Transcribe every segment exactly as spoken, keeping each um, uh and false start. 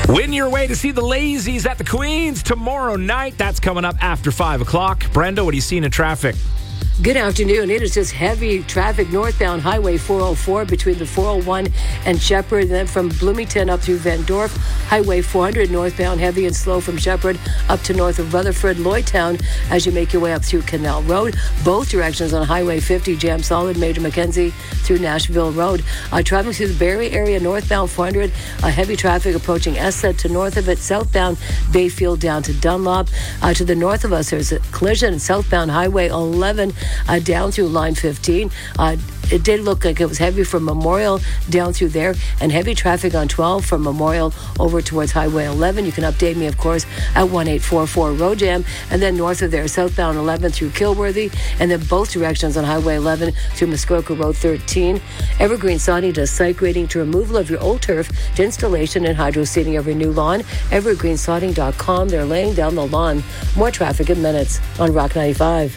Win your way to see the Lazies at the Queens tomorrow night. That's coming up after five o'clock. Brenda, what are you seeing in traffic? Good afternoon. It is just heavy traffic northbound Highway four oh four between the four oh one and Shepherd. And then from Bloomington up through Van Dorp, Highway four hundred northbound heavy and slow from Shepherd up to north of Rutherford, Lloydtown as you make your way up through Canal Road. Both directions on Highway fifty jam solid, Major Mackenzie through Nashville Road. Uh, traveling through the Barrie area northbound four hundred, uh, heavy traffic approaching Esset to north of it, southbound Bayfield down to Dunlop. Uh, to the north of us, there's a collision southbound Highway eleven uh, down through line fifteen. Uh, it did look like it was heavy from Memorial down through there, and heavy traffic on twelve from Memorial over towards Highway eleven. You can update me, of course, at one eight four four road jam. And then north of there, southbound eleven through Kilworthy, and then both directions on Highway eleven through Muskoka Road thirteen. Evergreen Siding does site grading to removal of your old turf to installation and hydro seeding of your new lawn. evergreen siding dot com. They're laying down the lawn. More traffic in minutes on Rock ninety-five.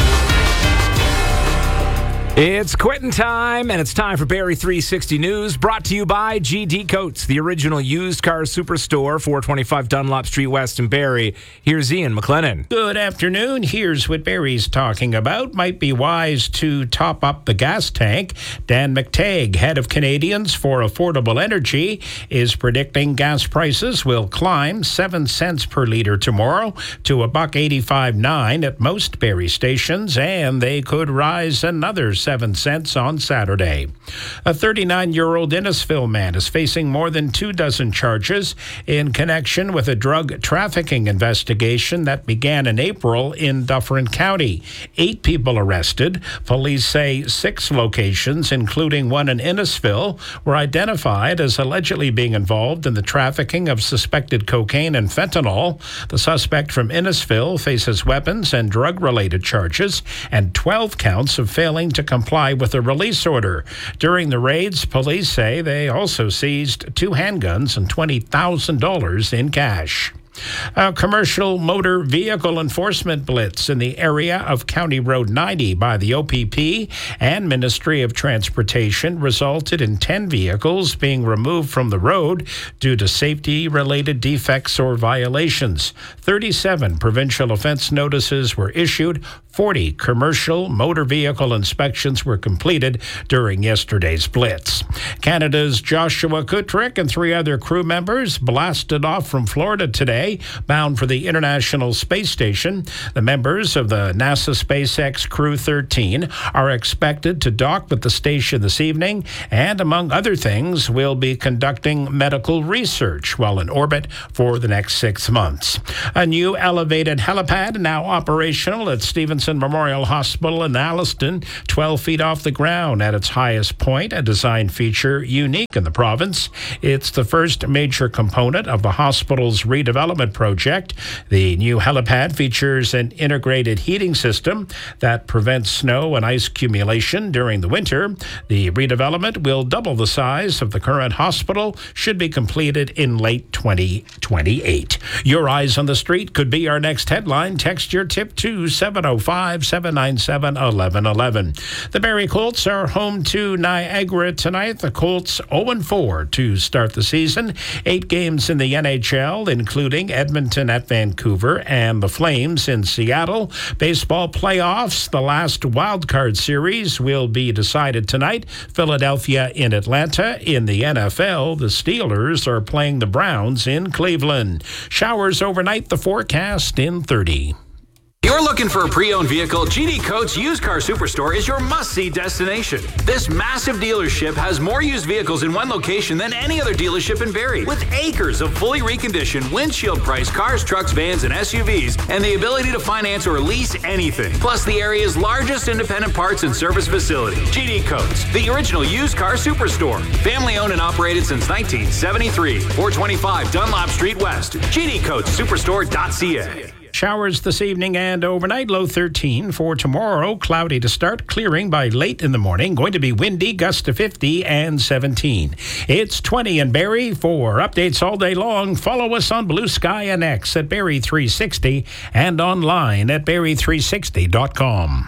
It's quitting time, and it's time for Barrie three sixty News, brought to you by G D Coates, the original used car superstore, four twenty-five Dunlop Street West in Barrie. Here's Ian McLennan. Good afternoon. Here's what Barrie's talking about. Might be wise to top up the gas tank. Dan McTagg, head of Canadians for Affordable Energy, is predicting gas prices will climb seven cents per litre tomorrow to a buck eighty-five nine at most Barrie stations, and they could rise another seven cents on Saturday. A thirty-nine-year-old Innisfil man is facing more than two dozen charges in connection with a drug trafficking investigation that began in April in Dufferin County. Eight people arrested. Police say six locations, including one in Innisfil, were identified as allegedly being involved in the trafficking of suspected cocaine and fentanyl. The suspect from Innisfil faces weapons and drug-related charges and twelve counts of failing to comply with a release order. During the raids, police say they also seized two handguns and twenty thousand dollars in cash. A commercial motor vehicle enforcement blitz in the area of County Road ninety by the O P P and Ministry of Transportation resulted in ten vehicles being removed from the road due to safety-related defects or violations. thirty-seven provincial offense notices were issued. forty commercial motor vehicle inspections were completed during yesterday's blitz. Canada's Joshua Kutrick and three other crew members blasted off from Florida today, bound for the International Space Station. The members of the NASA SpaceX Crew thirteen are expected to dock with the station this evening and, among other things, will be conducting medical research while in orbit for the next six months. A new elevated helipad now operational at Stevenson Memorial Hospital in Alliston, twelve feet off the ground at its highest point, a design feature unique in the province. It's the first major component of the hospital's redevelopment project. The new helipad features an integrated heating system that prevents snow and ice accumulation during the winter. The redevelopment will double the size of the current hospital, should be completed in late twenty twenty-eight. Your eyes on the street could be our next headline. Text your tip to seven oh five, seven nine seven, one one one one. The Barrie Colts are home to Niagara tonight. The Colts oh and four to start the season. Eight games in the N H L, including Edmonton at Vancouver and the Flames in Seattle. Baseball playoffs, the last wild card series will be decided tonight. Philadelphia in Atlanta. In the N F L, the Steelers are playing the Browns in Cleveland. Showers overnight, the forecast in thirty. You're looking for a pre-owned vehicle? G D Coates Used Car Superstore is your must-see destination. This massive dealership has more used vehicles in one location than any other dealership in Barrie, with acres of fully reconditioned, windshield-priced cars, trucks, vans, and S U Vs, and the ability to finance or lease anything. Plus, the area's largest independent parts and service facility. G D Coates, the original used car superstore. Family-owned and operated since nineteen seventy-three. four twenty-five Dunlop Street West. G D Coates Superstore dot C A. Showers this evening and overnight, low thirteen. For tomorrow, cloudy to start, clearing by late in the morning. Going to be windy, gusts to fifty and seventeen. It's twenty in Barrie. For updates all day long, follow us on Blue Sky and X at Barrie three sixty and online at Barrie three sixty dot com.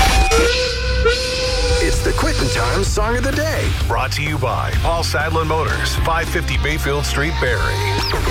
It's the Quitting Time Song of the Day. Brought to you by Paul Sadlin Motors, five fifty Bayfield Street, Barrie.